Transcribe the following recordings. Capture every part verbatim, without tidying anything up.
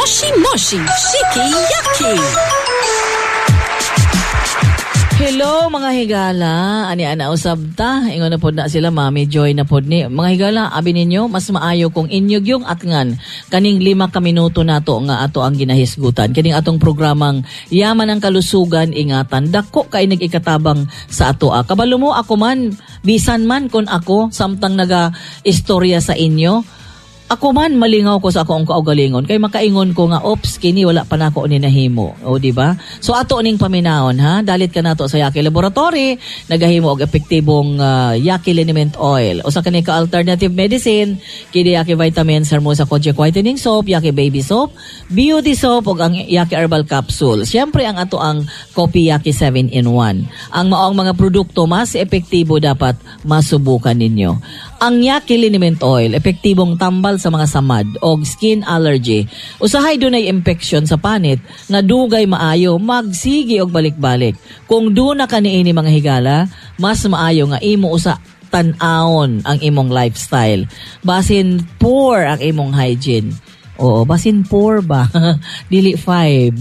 Moshi Moshi Shiki Yaki. Hello mga higala, ani ana usab ta, ingon na pod na sila Mami Joy na pod ni. Mga higala, abi ninyo mas maayo kung inyog yung atngan kaning lima ka minuto nato nga ato ang ginahisgutan. Kining atong programang Yaman ang Kalusugan, ingatan dako kay nag-ikatabang sa ato. Ah. Kabalo mo ako man, bisan man kon ako samtang naga istorya sa inyo. Ako man malingaw ko sa akong kaugalingon kay makaingon ko nga ops kini wala pa nako ni nahimo. O di ba? So ato ning paminahon ha, dalit ka nato sa Yaki Laboratory, nagahimo og epektibong uh, Yaki Liniment Oil. Usa kani ka alternative medicine, kini Yaki Vitamins, Hermosa Kojic Whitening Soap, Yaki Baby Soap, Beauty Soap ug ang Yaki Herbal Capsule. Siyempre ang ato ang Kopi Yaki seven in one. Ang maong mga produkto mas epektibo dapat masubukan ninyo. Ang Yaki Liniment Oil, epektibong tambal sa mga samad o skin allergy. Usahay dunay infection sa panit nga dugay maayo magsigi og balik-balik. Kung duna ka niini mga higala, mas maayo nga imo usa tan-awon ang imong lifestyle. Basin poor ang imong hygiene. Oo, basin poor ba? Dili five.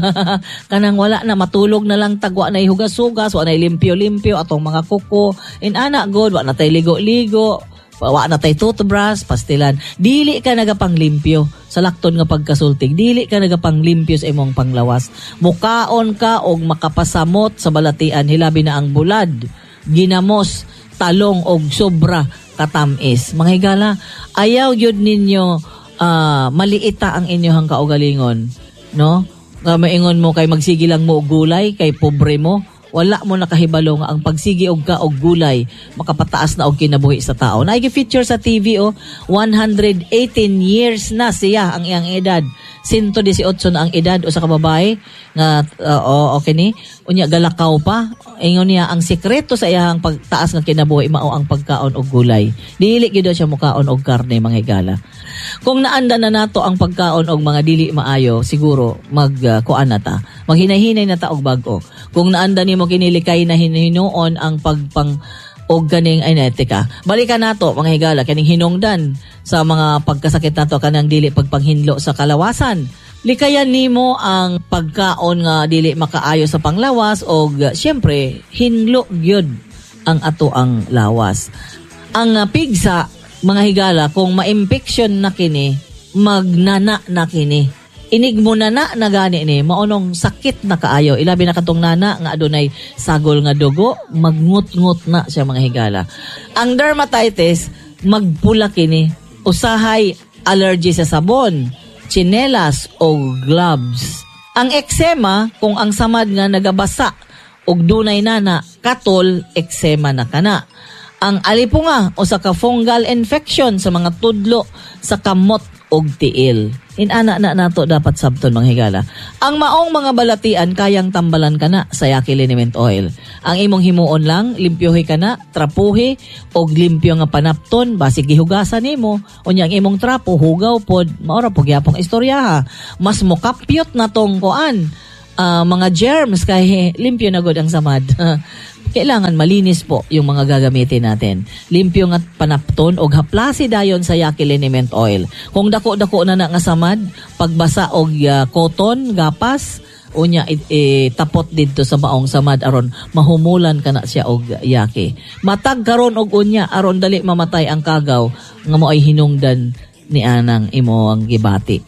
Kanang wala na, matulog na lang tagwa na ihugas-hugas, wa na limpyo-limpyo atong mga kuko. In ana good, wa na tay ligo-ligo. Wa na tay toothbrush, pastilan. Dili ka nagapanglimpyo sa lakton nga pagkasultig. Dili ka nagapanglimpyo sa imong panglawas. Mukaon ka og makapasamot sa balatian, hilabi na ang bulad, ginamos, talong og sobra katamis. Mga higala, ayaw gyud ninyo uh, maliita ang inyong kaugalingon, no? Nga maingon mo kay magsigi lang mo og gulay kay pobre mo. Wala mo nakahibalo nga ang pagsigi og ka og gulay makapataas na og kinabuhi sa tao. Naigi-feature sa T V o, one hundred eighteen years na siya ang iyang edad. one hundred eighteen na ang edad o sa kababae nga uh, oh, okay ni unya galakaw pa. Ingon niya ang sekreto sa iyang pagtaas nga kinabuhi mao ang pagkaon og gulay. Dili gyud siya mukaon og karne mga higala. Kung naanda na nato ang pagkaon og mga dili maayo, siguro mag uh, kuan na ta. Maghinay-hinay na ta og bag-o. Kung naanda nimo kinilikay na hinuon ang pagpang og ganing ay netika. Balikan nato mga higala kaning hinungdan sa mga pagkasakit nato kanang dili pagpanghinlo sa kalawasan. Likayan nimo ang pagkaon nga dili makaayo sa panglawas og uh, syempre hinlo gyud ang ato ang lawas. Ang uh, pigsa mga higala kung ma-infection na kini, magnana na kini. Inig mo nana na gani ni, maunong sakit na kaayo. Ilabi na katong nana nga adunay sagol nga dugo, magngut-ngut na siya mga higala. Ang dermatitis, magpula kini. Usahay allergy sa sabon, tsinelas o gloves. Ang eczema, kung ang samad nga nagabasa og dunay nana, katol, eczema na kana. Ang alipunga o sa ka-fungal infection sa mga tudlo sa kamot og tiil. Inana na nato dapat sabton mga higala. Ang maong mga balatian kayang tambalan ka na sa Yaki Liniment Oil. Ang imong himuon lang, limpyohi ka na, trapuhi, og limpyo nga panapton, basig gihugasan nimo. Unya ang imong trapo, hugaw pod, maora po gyapong istorya ha. Mas mokapyot na tong kuan, uh, mga germs kay limpyo na god ang samad. Kailangan malinis po yung mga gagamitin natin. Limpyo nga panapton og haplasi dayon sa Yaki Liniment Oil. Kung dako-dako na na nga samad, pagbasa og uh, cotton, gapas, unya it, it, tapot didto sa maong samad aron mahumulan kana siya og Yaki. Matag karon og unya aron dali mamatay ang kagaw nga mo ay hinungdan ni anang imo ang gibati.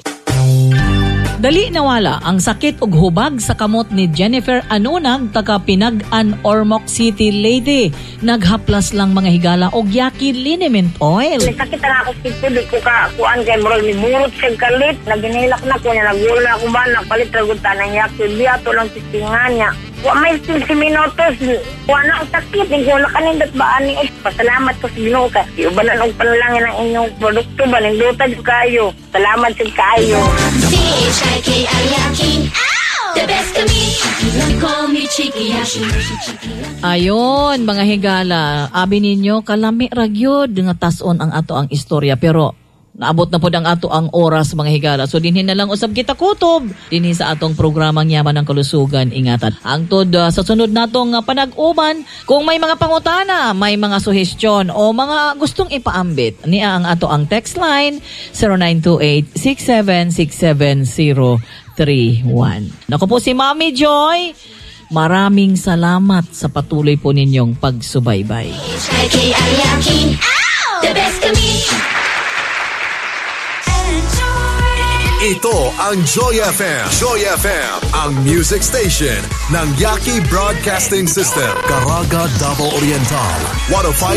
Dali nawala ang sakit ug hubag sa kamot ni Jennifer Anunag taga Pinag-an, Ormoc City lady. Naghaplas lang mga higala og Yaki Liniment Oil. Sakit na ako sa di ko ka kuan kay murag ni burot sa kalit. Naginilak na ko niya, nagulo na ako ba, nagpalit ragutan ng Yaki. Biyato lang tistingan niya. Wa may fifteen minutos. Wa na ang sakit. Hindi ko nakanindot ba ani. Eh, pasalamat ko sa Ginoo ka. Iubanan og panalangin ang inyong produkto ba. Nindutad kayo. Salamat sa kayo. C H I K I Yaki. The best to me. Call me Chiki Yashi. Ayon, mga higala. Abi ninyo, kalami ragyod nga tason ang ato ang istorya. Pero Naabot na po ang ato ang oras mga higala. So dinhin na lang usab kita kutob dinhi sa atong programang Yaman ng Kalusugan Ingatan. Hangtod uh, sa sunod natong uh, panag-uban, kung may mga pangutana, may mga suhestyon o mga gustong ipaambit, niya ang ato ang text line zero nine two eight six seven six seven zero three one. Naku po si Mami Joy. Maraming salamat sa patuloy po ninyong pagsubaybay. K K Ariake, the best kami. Ito ang Joy F M. Joy F M, ang music station ng Yaki Broadcasting System. Caraga, Davao Oriental. one oh five